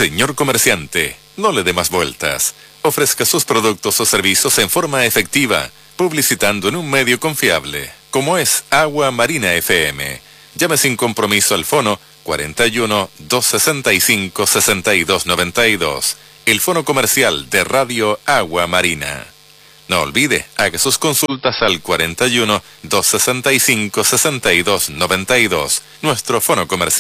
Señor comerciante, no le dé más vueltas. Ofrezca sus productos o servicios en forma efectiva, publicitando en un medio confiable, como es Agua Marina FM. Llame sin compromiso al fono 41 265 6292, el fono comercial de Radio Agua Marina. No olvide, haga sus consultas al 41 265 6292, nuestro fono comercial.